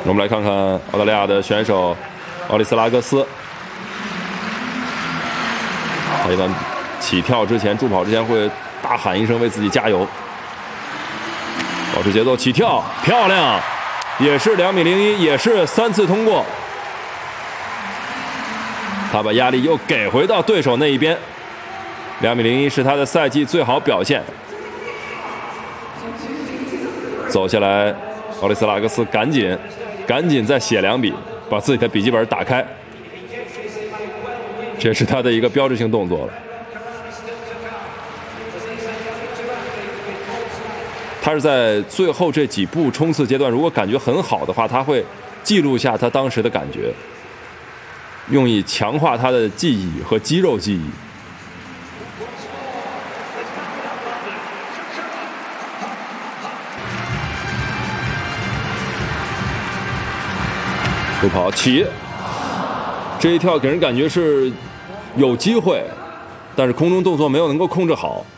我们来看看澳大利亚的选手奥利斯拉格斯，他一般起跳之前、助跑之前会大喊一声为自己加油，保持节奏，起跳，漂亮，也是2.01米，也是3次通过。他把压力又给回到对手那一边，2.01米是他的赛季最好表现。走下来，奥利斯拉格斯赶紧再写2笔，把自己的笔记本打开，这是他的一个标志性动作了。他是在最后这几步冲刺阶段，如果感觉很好的话，他会记录下他当时的感觉，用以强化他的记忆和肌肉记忆。助跑起，这一跳给人感觉是有机会，但是空中动作没有能够控制好。